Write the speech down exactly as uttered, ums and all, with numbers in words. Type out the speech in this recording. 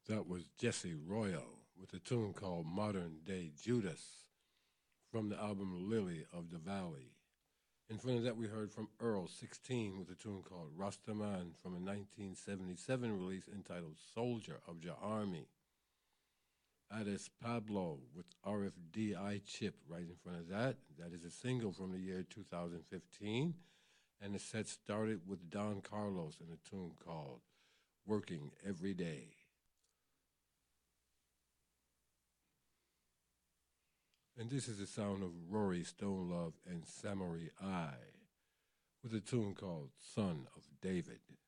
That was Jesse Royal with a tune called Modern Day Judas from the album Lily of the Valley. In front of that, we heard from Earl sixteen with a tune called Rastaman from a nineteen seventy-seven release entitled Soldier of Your Army. Addis Pablo with R F D I Chip right in front of that. That is a single from the year two thousand fifteen. And the set started with Don Carlos and a tune called Working Every Day. And this is the sound of Rory Stonelove and Samory I with a tune called Son of David.